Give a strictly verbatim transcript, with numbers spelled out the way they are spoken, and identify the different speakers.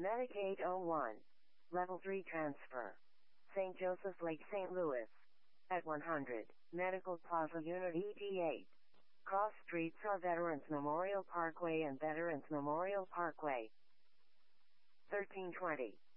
Speaker 1: Medicaid oh one. Level three transfer. Saint Joseph Lake, Saint Louis. At one hundred, Medical Plaza Unit E D eight. Cross streets are Veterans Memorial Parkway and Veterans Memorial Parkway. thirteen twenty.